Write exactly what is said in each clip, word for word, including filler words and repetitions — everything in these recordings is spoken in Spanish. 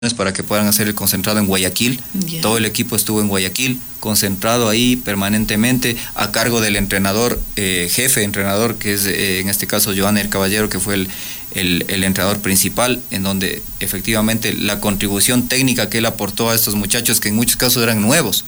para que puedan hacer el concentrado en Guayaquil. Yeah. Todo el equipo estuvo en Guayaquil, concentrado ahí permanentemente, a cargo del entrenador, eh, jefe entrenador, que es eh, en este caso Joanner Caballero, que fue el, el, el entrenador principal, en donde efectivamente la contribución técnica que él aportó a estos muchachos, que en muchos casos eran nuevos,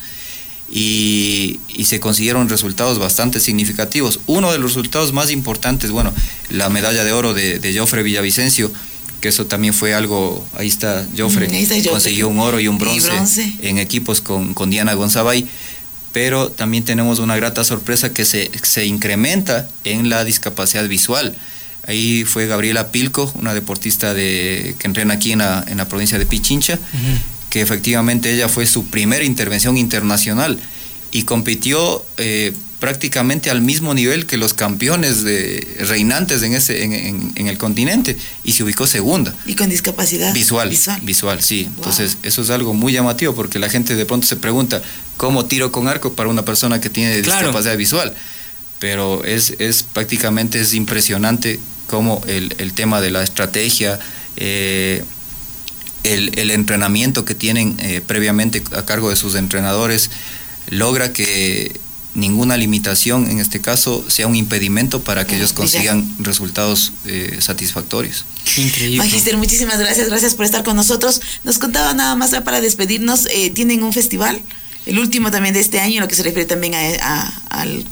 y, y se consiguieron resultados bastante significativos. Uno de los resultados más importantes, bueno, la medalla de oro de, de Jofre Villavicencio, que eso también fue algo, ahí está Jofre, mm, está consiguió un oro y un bronce, y bronce. en equipos con, con Diana Gonzabay, pero también tenemos una grata sorpresa que se, se incrementa en la discapacidad visual. Ahí fue Gabriela Pilco, una deportista de, que entrena aquí en la, en la provincia de Pichincha, uh-huh. que efectivamente ella fue su primera intervención internacional y compitió eh, prácticamente al mismo nivel que los campeones de, reinantes en, ese, en, en, en el continente, y se ubicó segunda. ¿Y con discapacidad? Visual, visual, visual sí. Wow. Entonces eso es algo muy llamativo, porque la gente de pronto se pregunta, ¿cómo tiro con arco para una persona que tiene claro. discapacidad visual? Pero es, es prácticamente es impresionante cómo el, el tema de la estrategia, eh, el, el entrenamiento que tienen eh, previamente a cargo de sus entrenadores, logra que ninguna limitación, en este caso, sea un impedimento para que ellos consigan resultados eh, satisfactorios. Increíble. Magister, muchísimas gracias, gracias por estar con nosotros. Nos contaba nada más para despedirnos, eh, tienen un festival, el último también de este año, en lo que se refiere también a, a, al,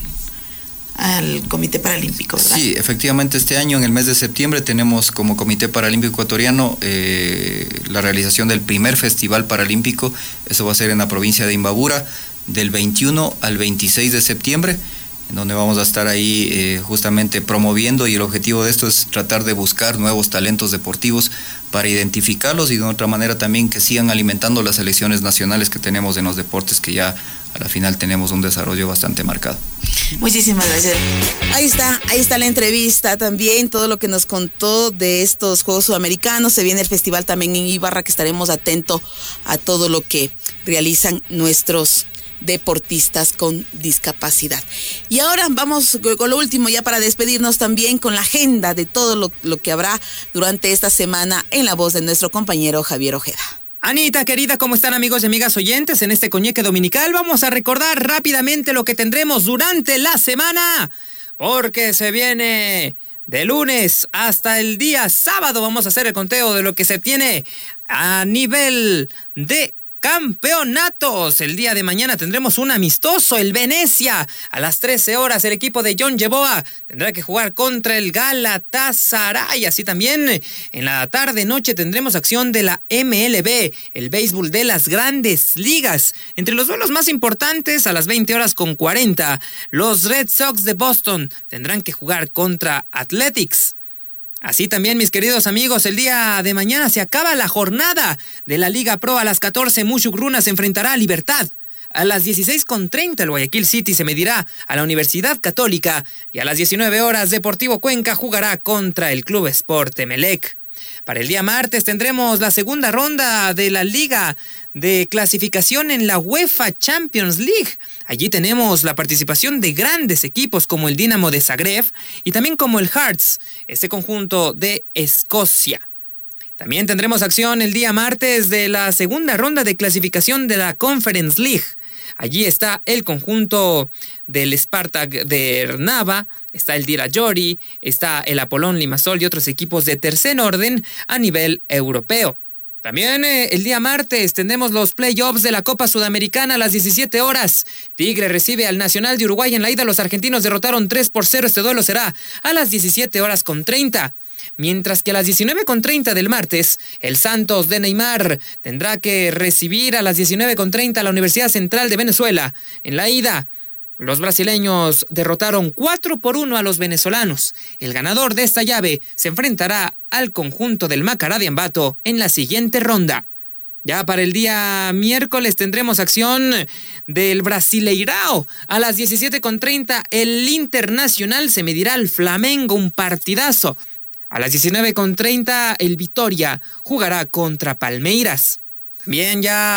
al Comité Paralímpico, ¿verdad? Sí, efectivamente este año, en el mes de septiembre, tenemos como Comité Paralímpico Ecuatoriano eh, la realización del primer Festival Paralímpico. Eso va a ser en la provincia de Imbabura, del veintiuno al veintiséis de septiembre, en donde vamos a estar ahí eh, justamente promoviendo, y el objetivo de esto es tratar de buscar nuevos talentos deportivos para identificarlos, y de otra manera también que sigan alimentando las selecciones nacionales que tenemos en los deportes, que ya a la final tenemos un desarrollo bastante marcado. Muchísimas gracias. Ahí está, ahí está la entrevista también, todo lo que nos contó de estos Juegos Sudamericanos. Se viene el festival también en Ibarra, que estaremos atentos a todo lo que realizan nuestros deportistas con discapacidad. Y ahora vamos con lo último, ya para despedirnos también, con la agenda de todo lo, lo que habrá durante esta semana, en la voz de nuestro compañero Javier Ojeda. Anita, querida, ¿cómo están, amigos y amigas oyentes? En este Coñeque Dominical vamos a recordar rápidamente lo que tendremos durante la semana, porque se viene de lunes hasta el día sábado. Vamos a hacer el conteo de lo que se tiene a nivel de campeonatos. El día de mañana tendremos un amistoso, el Venecia. A las trece horas el equipo de John Yeboah tendrá que jugar contra el Galatasaray. Así también en la tarde noche tendremos acción de la M L B, el béisbol de las grandes ligas. Entre los duelos más importantes, a las veinte horas con cuarenta, los Red Sox de Boston tendrán que jugar contra Athletics. Así también, mis queridos amigos, el día de mañana se acaba la jornada de la Liga Pro. A las catorce, Muchugruna se enfrentará a Libertad. A las dieciséis con treinta, el Guayaquil City se medirá a la Universidad Católica. Y a las diecinueve horas, Deportivo Cuenca jugará contra el Club Sport Emelec. Para el día martes tendremos la segunda ronda de la Liga de clasificación en la UEFA Champions League. Allí tenemos la participación de grandes equipos como el Dinamo de Zagreb y también como el Hearts, este conjunto de Escocia. También tendremos acción el día martes de la segunda ronda de clasificación de la Conference League. Allí está el conjunto del Spartak de Trnava, está el Dirajory, está el Apolón Limassol y otros equipos de tercer orden a nivel europeo. También eh, el día martes tendremos los playoffs de la Copa Sudamericana a las diecisiete horas. Tigre recibe al Nacional de Uruguay. En la ida los argentinos derrotaron tres por cero. Este duelo será a las diecisiete horas con treinta. Mientras que a las diecinueve con treinta del martes, el Santos de Neymar tendrá que recibir a las diecinueve con treinta a la Universidad Central de Venezuela. En la ida, los brasileños derrotaron cuatro por uno a los venezolanos. El ganador de esta llave se enfrentará al conjunto del Macará de Ambato en la siguiente ronda. Ya para el día miércoles tendremos acción del Brasileirao. A las diecisiete con treinta, el Internacional se medirá al Flamengo, un partidazo. A las diecinueve con treinta, el Vitória jugará contra Palmeiras. También ya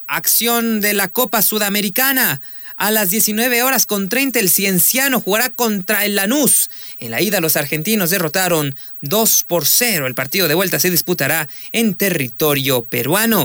acción de la Copa Sudamericana. A las diecinueve horas con treinta, el Cienciano jugará contra el Lanús. En la ida, los argentinos derrotaron dos por cero. El partido de vuelta se disputará en territorio peruano.